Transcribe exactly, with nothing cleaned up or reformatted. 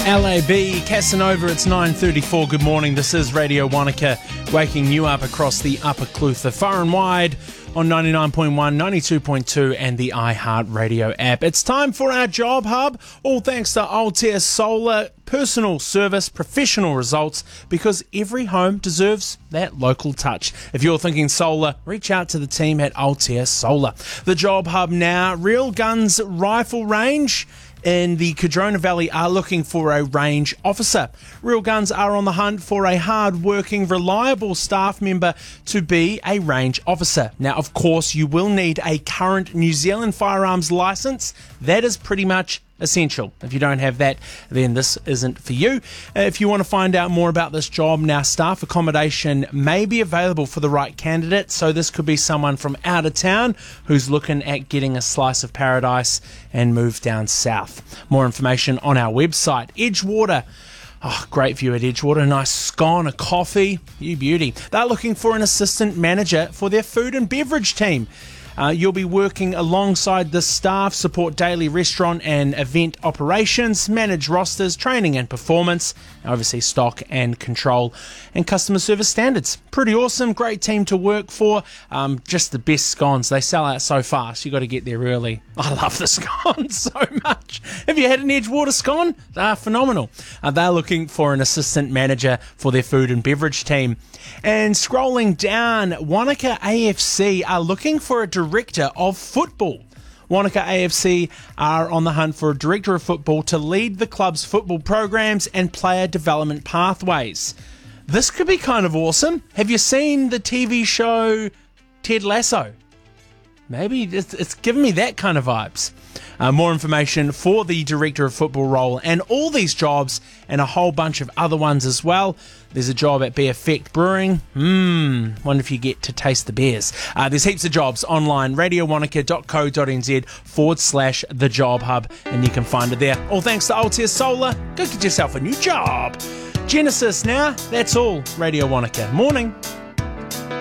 L A B, Casanova, it's nine thirty-four. Good morning, this is Radio Wanaka, waking you up across the Upper Clutha, far and wide on ninety-nine point one, ninety-two point two and the iHeartRadio app. It's time for our Job Hub, all thanks to Altair Solar. Personal service, professional results, because every home deserves that local touch. If you're thinking solar, reach out to the team at Altair Solar. The Job Hub now, Real Guns Rifle Range in the Cardrona Valley are looking for a range officer. Real Guns are on the hunt for a hard-working, reliable staff member to be a range officer. Now, of course, you will need a current New Zealand firearms license. That is pretty much essential. If you don't have that, then this isn't for you. If you want to find out more about this job, now staff accommodation may be available for the right candidate, so this could be someone from out of town who's looking at getting a slice of paradise and move down south. More information on our website. Edgewater. Oh, great view at Edgewater. A nice scone, a coffee. You beauty. They're looking for an assistant manager for their food and beverage team. Uh, you'll be working alongside the staff, support daily restaurant and event operations, manage rosters, training and performance, oversee stock and control, and customer service standards. Pretty awesome, great team to work for. Um, just the best scones. They sell out so fast, you got to get there early. I love the scones so much. Have you had an Edgewater scone? They're phenomenal. Uh, they're looking for an assistant manager for their food and beverage team. And scrolling down, Wanaka A F C are looking for a director of football. Wanaka A F C are on the hunt for a director of football to lead the club's football programs and player development pathways. This could be kind of awesome. Have you seen the T V show Ted Lasso? Maybe it's, it's giving me that kind of vibes. Uh, more information for the Director of Football role and all these jobs and a whole bunch of other ones as well. There's a job at Beer Effect Brewing. Hmm, wonder if you get to taste the beers. Uh, there's heaps of jobs online, radiowanaka.co.nz forward slash the Job Hub, and you can find it there. All thanks to Altair Solar. Go get yourself a new job. Genesis now, that's all. Radio Wanaka. Morning.